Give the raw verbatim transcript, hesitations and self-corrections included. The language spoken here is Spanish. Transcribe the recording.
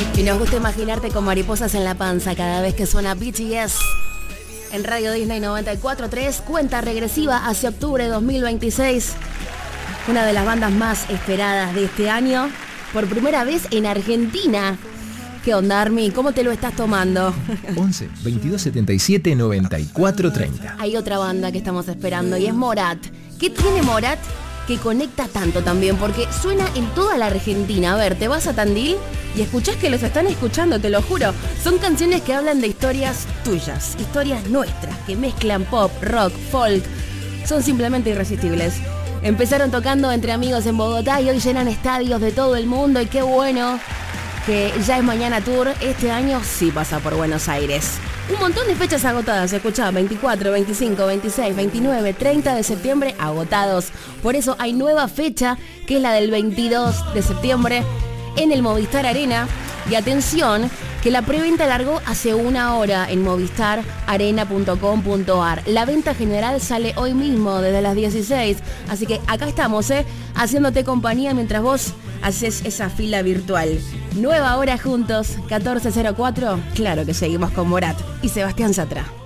Y nos gusta imaginarte con mariposas en la panza cada vez que suena B T S. En Radio Disney noventa y cuatro punto tres, cuenta regresiva hacia octubre de dos mil veintiséis. Una de las bandas más esperadas de este año. Por primera vez en Argentina. ¿Qué onda, Armi? ¿Cómo te lo estás tomando? once, veintidós, setenta y siete, noventa y cuatro, treinta. Hay otra banda que estamos esperando y es Morat. ¿Qué tiene Morat que conecta tanto también? Porque suena en toda la Argentina. A ver, te vas a Tandil y escuchás que los están escuchando, te lo juro. Son canciones que hablan de historias tuyas, historias nuestras, que mezclan pop, rock, folk. Son simplemente irresistibles. Empezaron tocando entre amigos en Bogotá y hoy llenan estadios de todo el mundo. Y qué bueno que ya es Mañana Tour. Este año sí pasa por Buenos Aires. Un montón de fechas agotadas, escuchá, veinticuatro, veinticinco, veintiséis, veintinueve, treinta de septiembre agotados. Por eso hay nueva fecha, que es la del veintidós de septiembre en el Movistar Arena. Y atención, que la preventa largó hace una hora en movistar arena punto com punto ar. La venta general sale hoy mismo desde las dieciséis. Así que acá estamos, ¿eh? Haciéndote compañía mientras vos haces esa fila virtual. Nueva hora juntos, catorce cero cuatro. Claro que seguimos con Morat y Sebastián Yatra.